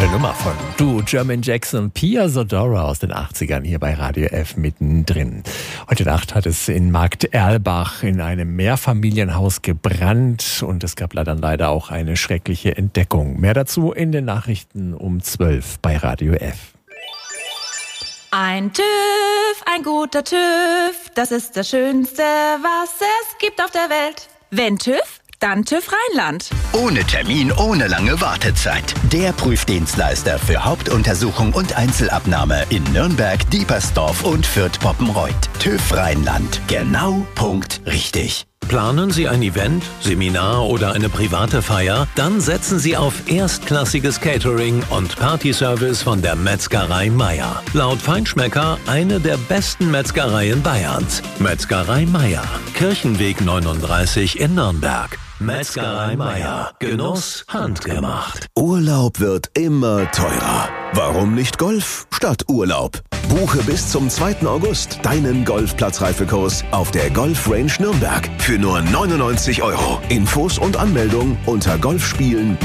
Tolle Nummer von Du, German Jackson, Pia Zadora aus den 80ern hier bei Radio F mittendrin. Heute Nacht hat es in Markt Erlbach in einem Mehrfamilienhaus gebrannt und es gab leider auch eine schreckliche Entdeckung. Mehr dazu in den Nachrichten um 12 bei Radio F. Ein TÜV, ein guter TÜV, das ist das Schönste, was es gibt auf der Welt. Wenn TÜV, dann TÜV Rheinland. Ohne Termin, ohne lange Wartezeit. Der Prüfdienstleister für Hauptuntersuchung und Einzelabnahme in Nürnberg, Diepersdorf und Fürth-Poppenreuth. TÜV Rheinland. Genau, Punkt, richtig. Planen Sie ein Event, Seminar oder eine private Feier? Dann setzen Sie auf erstklassiges Catering und Partyservice von der Metzgerei Meier. Laut Feinschmecker eine der besten Metzgereien Bayerns. Metzgerei Meier, Kirchenweg 39 in Nürnberg. Metzgerei Meier. Genuss handgemacht. Urlaub wird immer teurer. Warum nicht Golf statt Urlaub? Buche bis zum 2. August deinen Golfplatzreifekurs auf der Golf Range Nürnberg für nur 99 €. Infos und Anmeldung unter Golfspielen